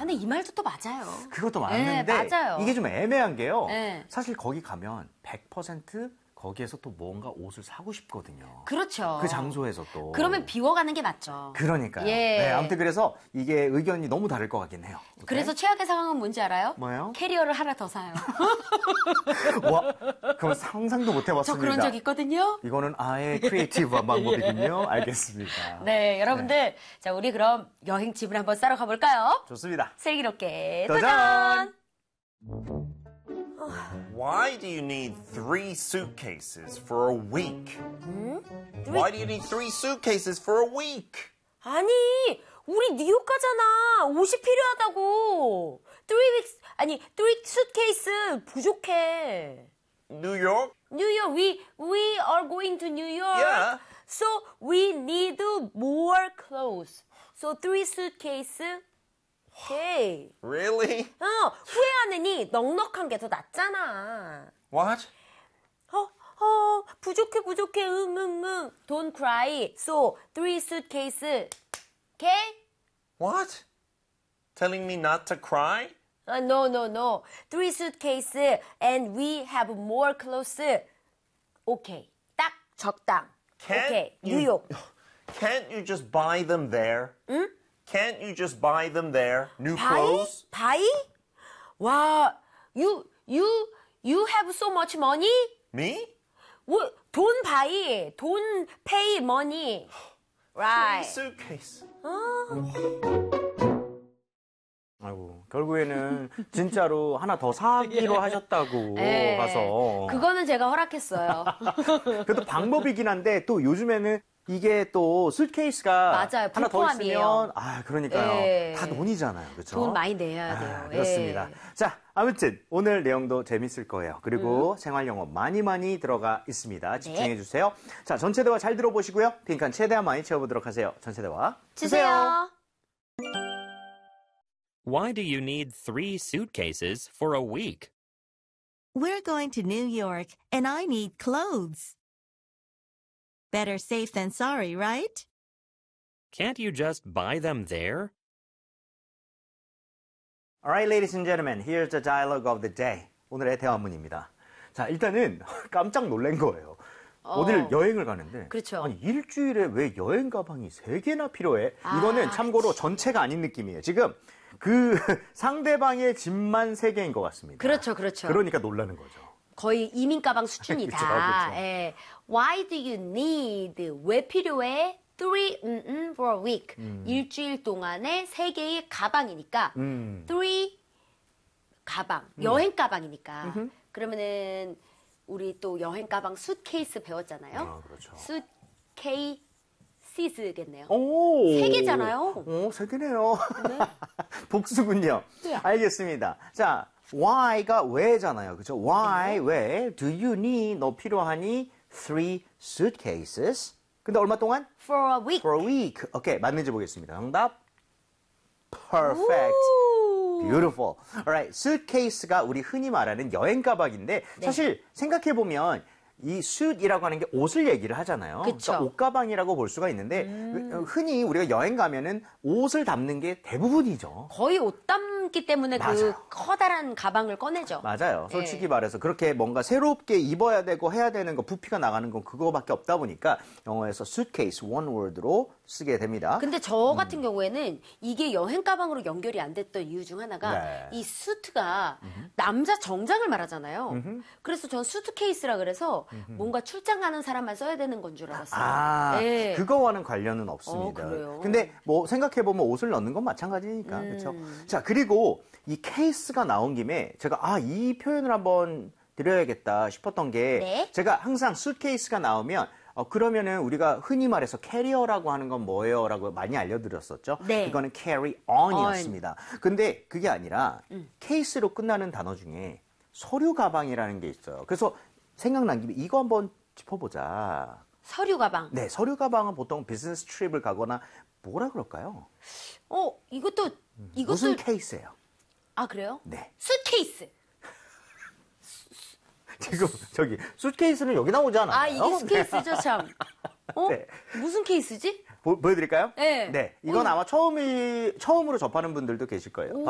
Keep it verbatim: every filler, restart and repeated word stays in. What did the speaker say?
근데 이 말도 또 맞아요. 그것도 맞는데 네, 맞아요. 이게 좀 애매한 게요. 네. 사실 거기 가면 백 퍼센트 거기에서 또 뭔가 옷을 사고 싶거든요. 그렇죠. 그 장소에서 또. 그러면 비워가는 게 맞죠. 그러니까요. 예. 네, 아무튼 그래서 이게 의견이 너무 다를 것 같긴 해요. 어때? 그래서 최악의 상황은 뭔지 알아요? 뭐예요? 캐리어를 하나 더 사요. 와, 그건 상상도 못 해봤습니다. 저 그런 적 있거든요. 이거는 아예 크리에이티브한 방법이군요. 알겠습니다. 네, 여러분들. 네. 자, 우리 그럼 여행집을 한번 싸러 가볼까요? 좋습니다. 슬기롭게 도전! 도전! Why do you need three suitcases for a week? Why do you need three suitcases for a week? 아니, 우리 뉴욕 가잖아. 옷이 필요하다고. Three weeks, 아니, three suitcase 부족해. New York? New York, we, we are going to New York. Yeah. So we need more clothes. So three suitcase. Okay. Really? 어, 후회하느니 넉넉한 게 더 낫잖아. What? 어, 어, 부족해, 부족해, 응, 응, 응. Don't cry. So, three suitcase. Okay? What? Telling me not to cry? Uh, no, no, no. Three suitcase and we have more clothes. Okay. 딱 적당. Can't Okay. you- 뉴욕. Can't you just buy them there? 응? Can't you just buy them there? New 바이? clothes? 바이? 와, you, you, you have so much money? Me? 뭐, 돈 바이. 돈 pay money. Three Right. suitcase. 아이고, 결국에는 진짜로 하나 더 사기로 하셨다고 네. 가서. 그거는 제가 허락했어요. 그것도 방법이긴 한데 또 요즘에는 이게 또 수트케이스가 맞아요. 하나 더 불포함이에요. 있으면 아 그러니까요. 예. 다 돈이잖아요. 그렇죠? 돈 많이 내야 아, 돼요. 그렇습니다. 예. 자, 아무튼 오늘 내용도 재밌을 거예요. 그리고 음. 생활 영어 많이 많이 들어가 있습니다. 집중해 네. 주세요. 자, 전체 대화 잘 들어보시고요. 빈칸 최대한 많이 채워보도록 하세요. 전체 대화 주세요. Why do you need three suitcases for a week? We're going to New York, and I need clothes. Better safe than sorry, right? Can't you just buy them there? Alright, ladies and gentlemen, here's the dialogue of the day. 오늘의 대화문입니다. 자, 일단은 깜짝 놀란 거예요. 어. 어딜 여행을 가는데 그렇죠. 아니 일주일에 왜 여행 가방이 세 개나 필요해? 아, 이거는 참고로 그치. 전체가 아닌 느낌이에요. 지금 그 상대방의 짐만 세 개인 것 같습니다. 그렇죠, 그렇죠. 그러니까 놀라는 거죠. 거의 이민 가방 수준이다. 그쵸, 그쵸. 예. Why do you need? 왜 필요해? Three 음, 음, for a week. 일주일 동안에 세 개의 가방이니까 음. three 가방, 여행 가방이니까. 그러면은 우리 또 여행 가방 수트케이스 배웠잖아요. 아, 그렇죠. 수트케이스겠네요. 오. 세 개잖아요. 오, 세 개네요. 복수군요. 네. 알겠습니다. 자, why가 왜잖아요. 그죠? why, 왜? Do you need? 너 필요하니? three suitcases. 근데 얼마 동안? For a week. For a week. 오케이, 맞는지 보겠습니다. 정답. Perfect. 오. Beautiful. Alright, suitcase가 우리 흔히 말하는 여행 가방인데 네. 사실 생각해 보면 이 suit이라고 하는 게 옷을 얘기를 하잖아요. 그쵸. 그러니까 옷가방이라고 볼 수가 있는데 흔히 우리가 여행 가면은 옷을 담는 게 대부분이죠. 거의 옷 담기 때문에 그 맞아요. 커다란 가방을 꺼내죠. 맞아요. 솔직히 예. 말해서 그렇게 뭔가 새롭게 입어야 되고 해야 되는 거 부피가 나가는 건 그거밖에 없다 보니까 영어에서 suitcase one word로 쓰게 됩니다. 근데 저 같은 경우에는 이게 여행 가방으로 연결이 안 됐던 이유 중 하나가 네. 이 수트가 남자 정장을 말하잖아요. 그래서 전 수트케이스라 그래서 뭔가 출장 가는 사람만 써야 되는 건 줄 알았어요. 아, 예. 그거와는 관련은 없습니다. 어, 그래요? 근데 뭐 생각해보면 옷을 넣는 건 마찬가지니까. 음. 그렇죠? 자, 그리고 이 케이스가 나온 김에 제가 아, 이 표현을 한번 드려야겠다 싶었던 게 네. 제가 항상 수트케이스가 나오면 어, 그러면은 우리가 흔히 말해서 캐리어라고 하는 건 뭐예요? 라고 많이 알려드렸었죠. 네. 이거는 carry on이었습니다. 근데 그게 아니라 음. 케이스로 끝나는 단어 중에 서류 가방이라는 게 있어요. 그래서 생각난 김에 이거 한번 짚어보자. 서류 가방. 네, 서류 가방은 보통 비즈니스 트립을 가거나 뭐라 그럴까요? 어, 이것도 무슨 이것을 케이스예요? 아 그래요? 네. 수트케이스. 지금 저기 수트케이스는 여기 나오지 않아요? 아 이게 수트케이스죠 참. 어? 네. 무슨 케이스지? 보, 보여드릴까요? 네. 네, 이건 어. 아마 처음이 처음으로 접하는 분들도 계실 거예요. 오.